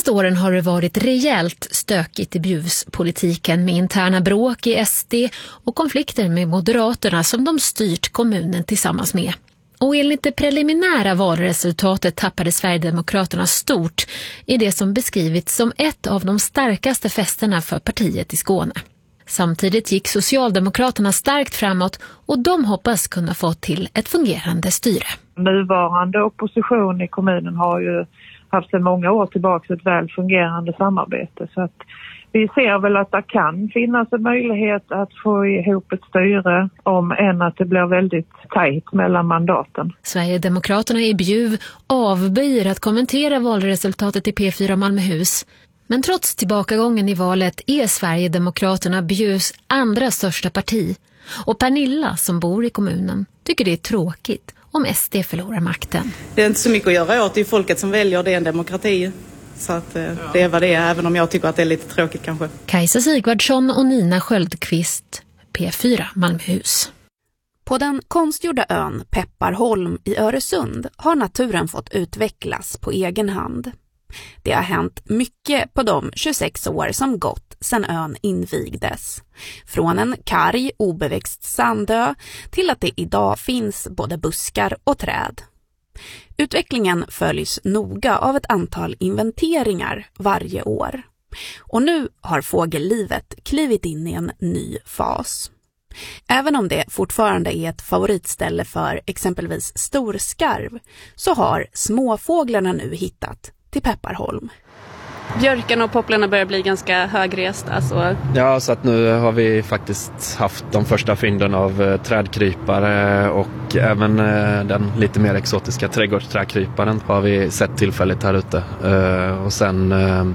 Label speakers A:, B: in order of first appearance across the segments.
A: senaste åren har det varit rejält stökigt i Bjuvspolitiken med interna bråk i SD och konflikter med Moderaterna som de styrt kommunen tillsammans med. Och enligt det preliminära valresultatet tappade Sverigedemokraterna stort i det som beskrivits som ett av de starkaste fästena för partiet i Skåne. Samtidigt gick Socialdemokraterna starkt framåt och de hoppas kunna få till ett fungerande styre.
B: Nuvarande opposition i kommunen har ju haft sedan många år tillbaka ett väl fungerande samarbete, så att vi ser väl att det kan finnas en möjlighet att få ihop ett styre om än att det blir väldigt tajt mellan mandaten.
A: Sverigedemokraterna i Bjuv avböjer att kommentera valresultatet i P4 Malmöhus. Men trots tillbakagången i valet är Sverigedemokraterna Bjuvs andra största parti. Och Pernilla som bor i kommunen tycker det är tråkigt om SD förlorar makten.
C: Det är inte så mycket att göra åt, det är folket som väljer, det är en demokrati. Så att det är vad det är, även om jag tycker att det är lite tråkigt kanske.
A: Kajsa Sigvardsson och Nina Sköldqvist, P4 Malmöhus.
D: På den konstgjorda ön Pepparholm i Öresund har naturen fått utvecklas på egen hand. Det har hänt mycket på de 26 år som gått sedan ön invigdes. Från en karg, obeväxt sandö till att det idag finns både buskar och träd. Utvecklingen följs noga av ett antal inventeringar varje år. Och nu har fågellivet klivit in i en ny fas. Även om det fortfarande är ett favoritställe för exempelvis storskarv så har småfåglarna nu hittat till Pepparholm.
E: Björken och popplarna börjar bli ganska högresta. Så.
F: Ja, så att nu har vi faktiskt haft de första fynden av trädkrypare och även den lite mer exotiska trädgårdsträdkryparen har vi sett tillfälligt här ute. Och sen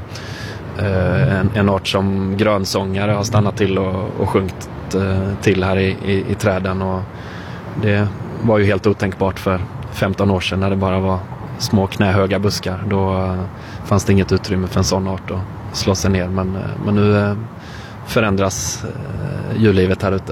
F: en art som grönsångare har stannat till och sjungit till här i träden. Och det var ju helt otänkbart för 15 år sedan när det bara var små knähöga buskar. Då fanns det inget utrymme för en sån art att slå sig ner. Men nu förändras djurlivet här ute.